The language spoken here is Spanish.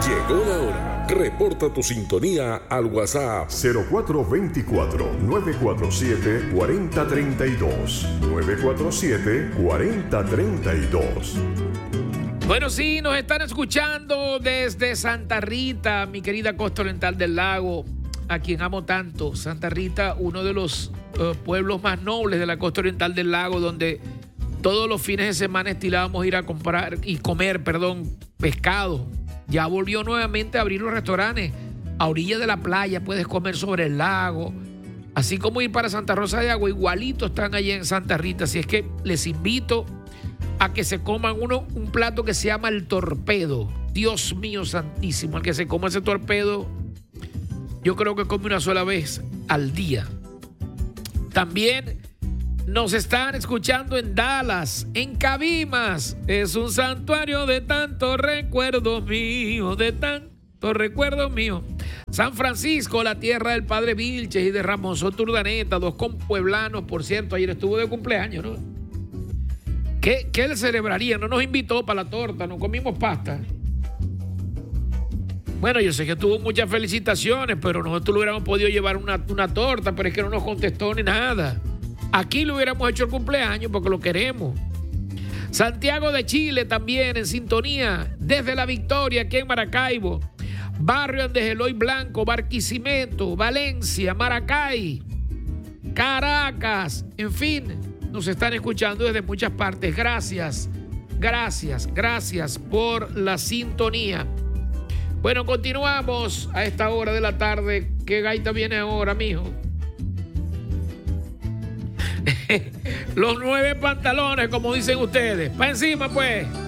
Llegó la hora. Reporta tu sintonía al WhatsApp 0424-947-4032. 947-4032. Bueno, sí, nos están escuchando desde Santa Rita, mi querida costa oriental del lago, a quien amo tanto. Santa Rita, uno de los pueblos más nobles de la costa oriental del lago, donde todos los fines de semana estilábamos ir a comprar y comer, pescado. Ya volvió nuevamente a abrir los restaurantes a orillas de la playa, puedes comer sobre el lago, así como ir para Santa Rosa de Agua, igualito están allí en Santa Rita, así es que les invito a que se coman un plato que se llama el torpedo. Dios mío santísimo, el que se coma ese torpedo, yo creo que come una sola vez al día. También nos están escuchando en Dallas, en Cabimas. Es un santuario de tantos recuerdos míos, de tantos recuerdos míos. San Francisco, la tierra del padre Vilches y de Ramón Soto Urdaneta, dos compueblanos, por cierto, ayer estuvo de cumpleaños, ¿no? ¿Qué le celebraría? No nos invitó para la torta, no comimos pasta. Bueno, yo sé que tuvo muchas felicitaciones, pero nosotros le hubiéramos podido llevar una torta, pero es que no nos contestó ni nada. Aquí le hubiéramos hecho el cumpleaños porque lo queremos. Santiago de Chile también en sintonía, desde La Victoria, aquí en Maracaibo. Barrio Andrés Eloy Blanco, Barquisimeto, Valencia, Maracay, Caracas, en fin. Nos están escuchando desde muchas partes. Gracias por la sintonía. Bueno, continuamos a esta hora de la tarde. ¿Qué gaita viene ahora, mijo? Los 9 pantalones, como dicen ustedes. Pa' encima, pues.